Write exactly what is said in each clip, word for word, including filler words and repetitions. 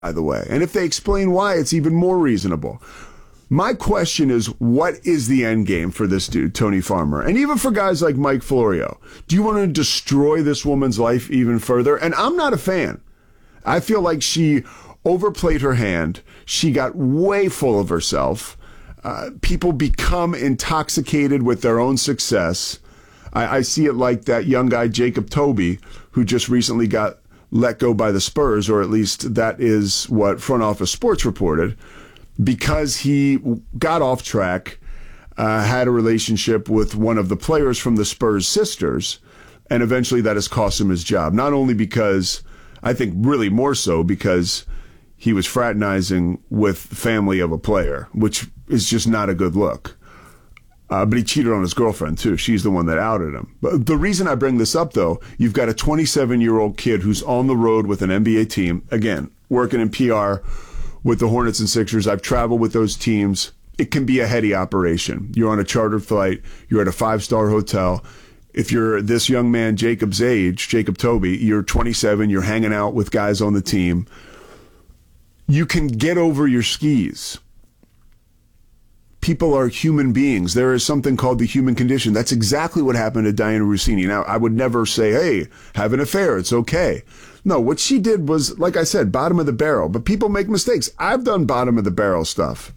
by the way. And if they explain why, it's even more reasonable. My question is, what is the end game for this dude, Tony Farmer? And even for guys like Mike Florio, do you want to destroy this woman's life even further? And I'm not a fan. I feel like she overplayed her hand. She got way full of herself. Uh, people become intoxicated with their own success. I, I see it like that young guy, Jacob Toby, who just recently got let go by the Spurs, or at least that is what Front Office Sports reported, because he got off track, uh, had a relationship with one of the players from the Spurs sisters, and eventually that has cost him his job. Not only because, I think really more so because he was fraternizing with the family of a player, which is just not a good look. Uh, but he cheated on his girlfriend, too. She's the one that outed him. But the reason I bring this up, though, you've got a twenty-seven-year-old kid who's on the road with an N B A team, again, working in P R with the Hornets and Sixers. I've traveled with those teams. It can be a heady operation. You're on a chartered flight. You're at a five-star hotel. If you're this young man, Jacob's age, Jacob Toby, you're twenty-seven. You're hanging out with guys on the team. You can get over your skis. People are human beings. There is something called the human condition. That's exactly what happened to Diana Rossini. Now, I would never say, hey, have an affair. It's okay. No, what she did was, like I said, bottom of the barrel. But people make mistakes. I've done bottom of the barrel stuff.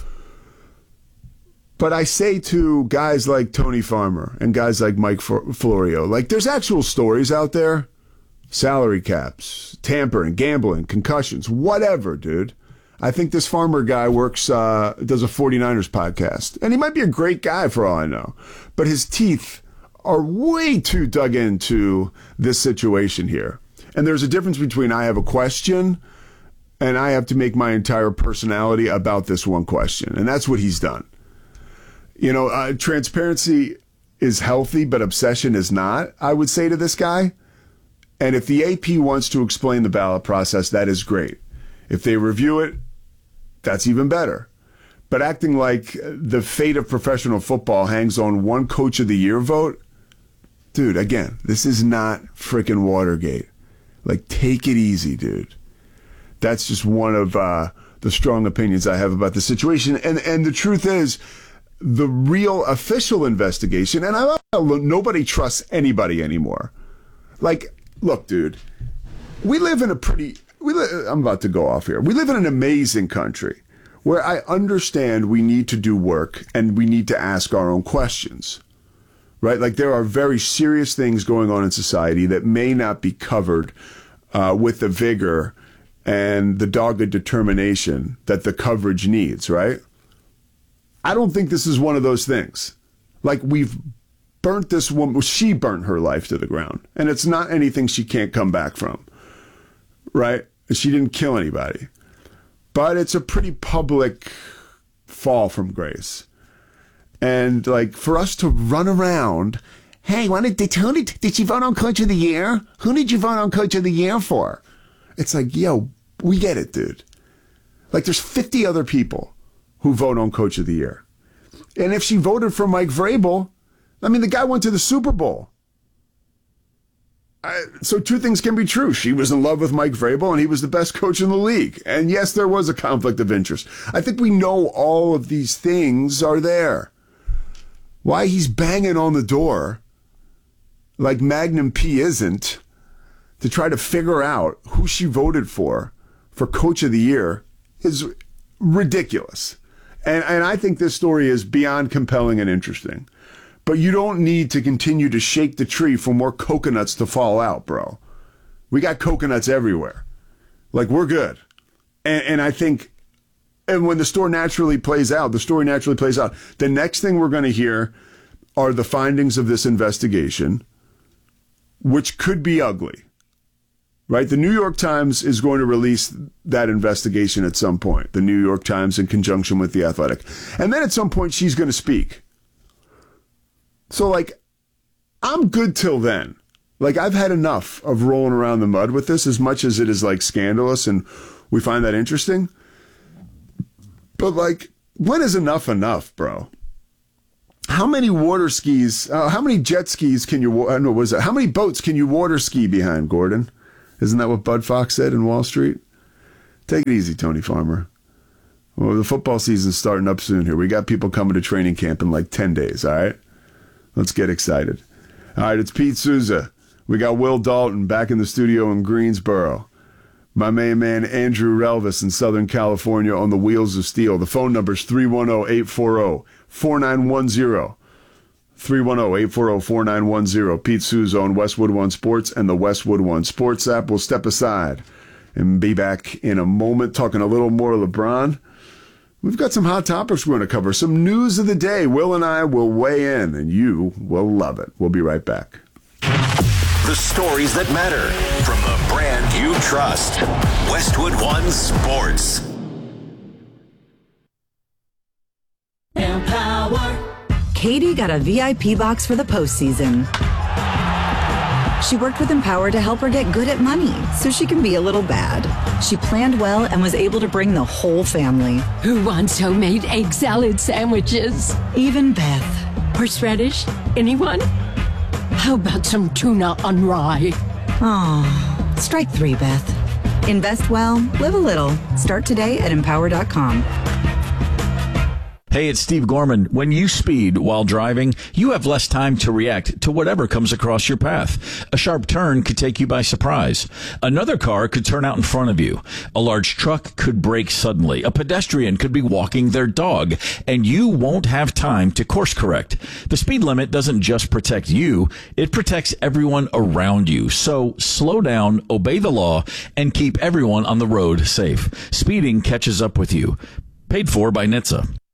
But I say to guys like Tony Farmer and guys like Mike Florio, like, there's actual stories out there. Salary caps, tampering, gambling, concussions, whatever, dude. I think this Farmer guy works, uh, does a 49ers podcast. And he might be a great guy for all I know. But his teeth are way too dug into this situation here. And there's a difference between I have a question and I have to make my entire personality about this one question. And that's what he's done. You know, uh, transparency is healthy, but obsession is not, I would say to this guy. And if the A P wants to explain the ballot process, that is great. If they review it, that's even better. But acting like the fate of professional football hangs on one Coach of the Year vote, dude, again, this is not freaking Watergate. Like, take it easy, dude. That's just one of uh, the strong opinions I have about the situation. And and the truth is, the real official investigation, and I nobody trusts anybody anymore. Like, look, dude, we live in a pretty, we li- I'm about to go off here. We live in an amazing country where I understand we need to do work and we need to ask our own questions, right? Like, there are very serious things going on in society that may not be covered uh, with the vigor and the dogged determination that the coverage needs, right? I don't think this is one of those things. Like, we've burnt this woman, she burnt her life to the ground, and it's not anything she can't come back from, right? She didn't kill anybody, but it's a pretty public fall from grace. And like, for us to run around, hey, why did they tell it? Did you vote on Coach of the Year? Who did you vote on Coach of the Year for? It's like, yo, we get it, dude. Like, there's fifty other people who vote on Coach of the Year. And if she voted for Mike Vrabel, I mean, the guy went to the Super Bowl. I, so two things can be true. She was in love with Mike Vrabel, and he was the best coach in the league. And yes, there was a conflict of interest. I think we know all of these things are there. Why he's banging on the door like Magnum P isn't to try to figure out who she voted for for Coach of the Year is ridiculous. And, and I think this story is beyond compelling and interesting. But you don't need to continue to shake the tree for more coconuts to fall out, bro. We got coconuts everywhere. Like, we're good. And, and I think, and when the story naturally plays out, the story naturally plays out. The next thing we're going to hear are the findings of this investigation, which could be ugly, right? The New York Times is going to release that investigation at some point. The New York Times in conjunction with The Athletic. And then at some point, she's going to speak. So, like, I'm good till then. Like, I've had enough of rolling around the mud with this, as much as it is, like, scandalous and we find that interesting. But, like, when is enough enough, bro? How many water skis, uh, how many jet skis can you, I don't know, what is that? How many boats can you water ski behind, Gordon? Isn't that what Bud Fox said in Wall Street? Take it easy, Tony Farmer. Well, the football season's starting up soon here. We got people coming to training camp in like ten days, all right? Let's get excited. All right, it's Pete Souza. We got Will Dalton back in the studio in Greensboro. My main man, Andrew Relvis in Southern California on the Wheels of Steel. The phone number is three one zero, eight four zero, four nine one zero. three one zero, eight four zero, four nine one zero. Pete Souza on Westwood One Sports and the Westwood One Sports app. We'll step aside and be back in a moment talking a little more LeBron. We've got some hot topics we're going to cover. Some news of the day. Will and I will weigh in, and you will love it. We'll be right back. The stories that matter from the brand you trust. Westwood One Sports. Empower. Katie got a V I P box for the postseason. She worked with Empower to help her get good at money so she can be a little bad. She planned well and was able to bring the whole family. Who wants homemade egg salad sandwiches? Even Beth. Horseradish? Anyone? How about some tuna on rye? Aw, strike three, Beth. Invest well, live a little. Start today at empower dot com. Hey, it's Steve Gorman. When you speed while driving, you have less time to react to whatever comes across your path. A sharp turn could take you by surprise. Another car could turn out in front of you. A large truck could brake suddenly. A pedestrian could be walking their dog, and you won't have time to course correct. The speed limit doesn't just protect you, it protects everyone around you. So slow down, obey the law, and keep everyone on the road safe. Speeding catches up with you. Paid for by N H T S A.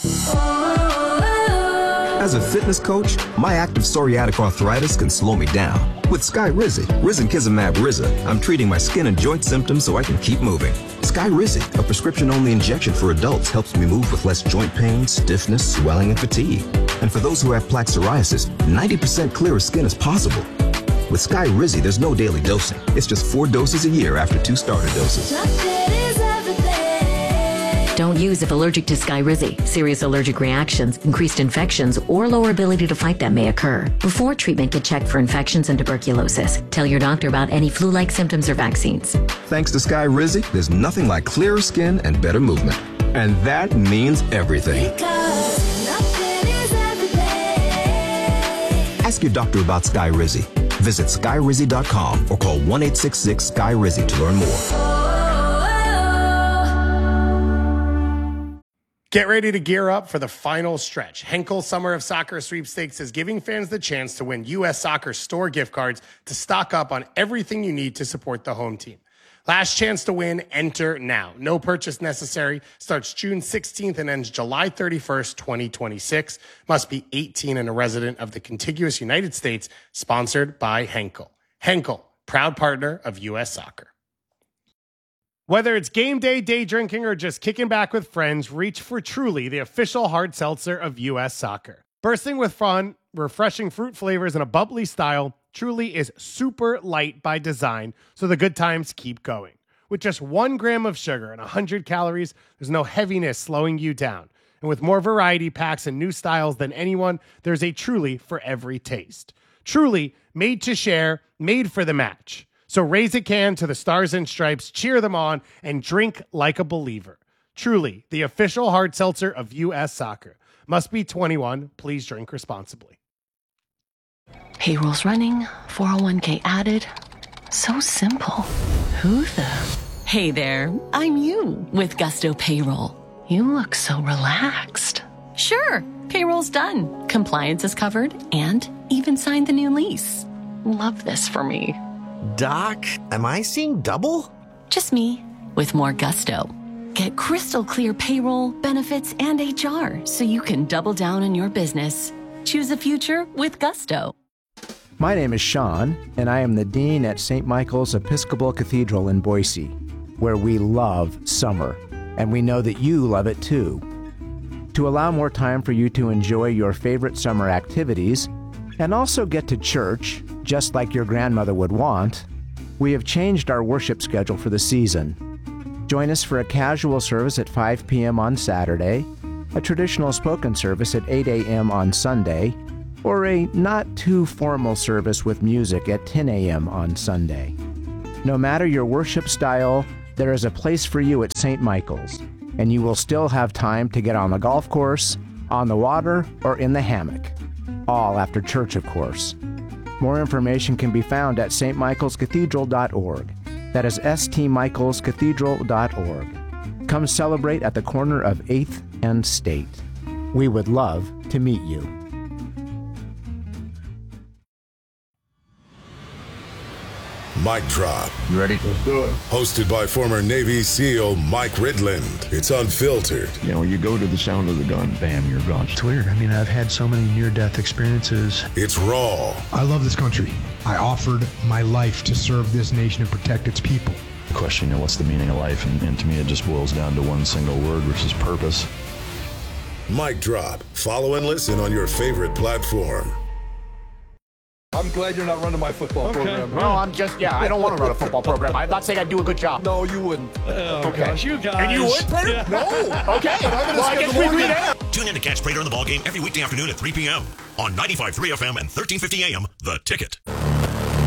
As a fitness coach, my active psoriatic arthritis can slow me down. With Skyrizi, Risankizumab Riza, I'm treating my skin and joint symptoms so I can keep moving. Skyrizi, a prescription-only injection for adults, helps me move with less joint pain, stiffness, swelling, and fatigue. And for those who have plaque psoriasis, ninety percent clearer skin is possible. With Skyrizi, there's no daily dosing. It's just four doses a year after two starter doses. Don't use if allergic to Skyrizi. Serious allergic reactions, increased infections, or lower ability to fight them may occur. Before treatment, get checked for infections and tuberculosis. Tell your doctor about any flu-like symptoms or vaccines. Thanks to Skyrizi, there's nothing like clearer skin and better movement. And that means everything. Ask your doctor about Skyrizi. Visit Skyrizi dot com or call one eight six six Skyrizi to learn more. Get ready to gear up for the final stretch. Henkel Summer of Soccer Sweepstakes is giving fans the chance to win U S Soccer store gift cards to stock up on everything you need to support the home team. Last chance to win, enter now. No purchase necessary. Starts June sixteenth and ends July thirty-first, twenty twenty-six. Must be eighteen and a resident of the contiguous United States. Sponsored by Henkel. Henkel, proud partner of U S Soccer. Whether it's game day, day drinking, or just kicking back with friends, reach for Truly, the official hard seltzer of U S Soccer. Bursting with fun, refreshing fruit flavors, and a bubbly style, Truly is super light by design, so the good times keep going. With just one gram of sugar and one hundred calories, there's no heaviness slowing you down. And with more variety packs and new styles than anyone, there's a Truly for every taste. Truly, made to share, made for the match. So raise a can to the Stars and Stripes, cheer them on, and drink like a believer. Truly, the official hard seltzer of U S Soccer. Must be twenty-one. Please drink responsibly. Payroll's running, four oh one k added. So simple. Who the? Hey there, I'm you with Gusto Payroll. You look so relaxed. Sure, payroll's done. Compliance is covered and even signed the new lease. Love this for me. Doc, am I seeing double? Just me, with more gusto. Get crystal clear payroll, benefits, and H R so you can double down on your business. Choose a future with gusto. My name is Sean, and I am the Dean at Saint Michael's Episcopal Cathedral in Boise, where we love summer, and we know that you love it too. To allow more time for you to enjoy your favorite summer activities, and also get to church, just like your grandmother would want, we have changed our worship schedule for the season. Join us for a casual service at five p.m. on Saturday, a traditional spoken service at eight a.m. on Sunday, or a not-too-formal service with music at ten a.m. on Sunday. No matter your worship style, there is a place for you at Saint Michael's, and you will still have time to get on the golf course, on the water, or in the hammock. All after church, of course. More information can be found at s t michaels cathedral dot org. That is s t michaels cathedral dot org. Come celebrate at the corner of eighth and State. We would love to meet you. Mic Drop. You ready? Let's do it. Hosted by former Navy SEAL Mike Ridland. It's unfiltered. You know, you go to the sound of the gun, bam, you're gone. It's weird. I mean, I've had so many near-death experiences. It's raw. I love this country. I offered my life to serve this nation and protect its people. The question, you know, what's the meaning of life? And, and to me, it just boils down to one single word, which is purpose. Mic Drop. Follow and listen on your favorite platform. I'm glad you're not running my football okay. program. No, I'm just, yeah, I don't want to run a football program. I'm not saying I do a good job. No, you wouldn't. Oh, okay. Gosh, you guys. And you would, Prater? Yeah. No. Okay. Well, I guess we agree there. Tune in to catch Prater in the Ball Game every weekday afternoon at three p.m. on ninety-five point three F M and thirteen fifty A M, The Ticket.